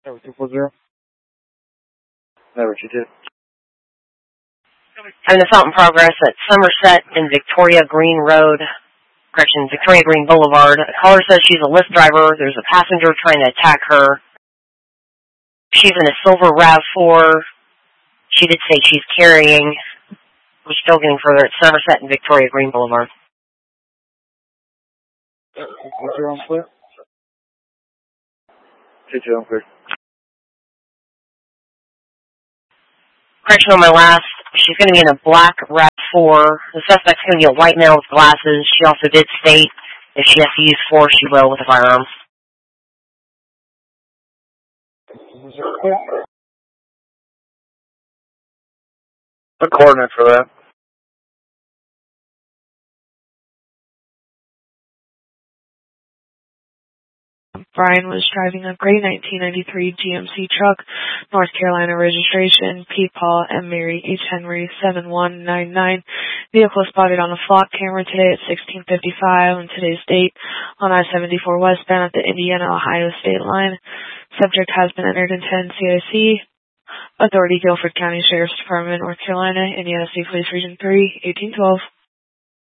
Never 240. Never 22. And assault in progress at Somerset and Victoria Green Road. Correction, Victoria Green Boulevard. A caller says she's a Lyft driver. There's a passenger trying to attack her. She's in a silver RAV4. She did say she's carrying. We're still getting further at Somerset and Victoria Green Boulevard. What's your own clear? 22 on clear. Correction on my last. She's going to be in a black RAV4. The suspect's going to be a white male with glasses. She also did state if she has to use force, she will with a firearm. What coordinate for that? Brian was driving a gray 1993 GMC truck, North Carolina registration, P. Paul M. Mary H. Henry 7199. Vehicle spotted on a flock camera today at 16:55 on today's date on I-74 westbound at the Indiana-Ohio state line. Subject has been entered into NCIC. Authority Guilford County Sheriff's Department, North Carolina, Indiana State Police Region 3, 1812.